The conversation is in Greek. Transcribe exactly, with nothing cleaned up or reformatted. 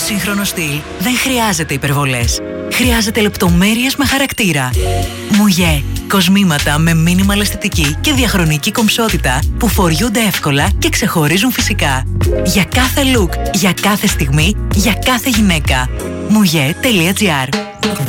σύγχρονο στυλ δεν χρειάζεται υπερβολές. Χρειάζεται λεπτομέρειες με χαρακτήρα. Μουγέ. Κοσμήματα με μίνιμαλ αισθητική και διαχρονική κομψότητα που φοριούνται εύκολα και ξεχωρίζουν φυσικά. Για κάθε look, για κάθε στιγμή, για κάθε γυναίκα. Μουγέ τελεία τζι άρ